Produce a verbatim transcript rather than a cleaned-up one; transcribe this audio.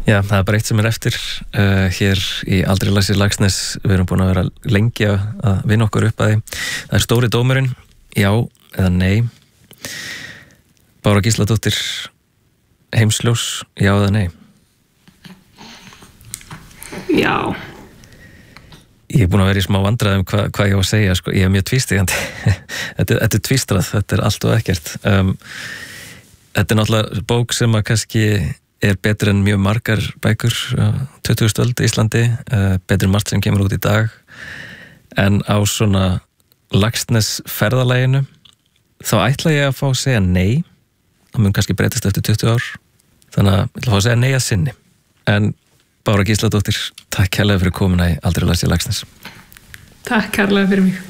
Já, það er bara eitt sem er eftir uh, hér í Aldrei Laxness Laxness. Við erum búin að vera lengi að vinna okkur upp að því. Það er stóri dómurinn, já eða nei. Bára Gísladóttir, heimsljós, já eða nei? Já. Ég er búin að vera í smá vandræðum hvað hva ég á að segja, sko. Ég er mjög tvístigandi. þetta, þetta er tvístrað, þetta er allt og ekkert. Um, þetta er náttúrulega bók sem að kannski er betur en mjög margar bækur tuttugustu öld í Íslandi, uh, betur en margt sem kemur út í dag, en á svona Laxness ferðalaginu þá ætla ég að fá að segja nei. Það mun kannski breytast eftir tuttugu ár, þannig að ég ætla að fá að segja nei að sinni. En Bára Gísladóttir, takk kærlega fyrir komuna í Aldrei Laxness Laxness. Takk kærlega fyrir mig.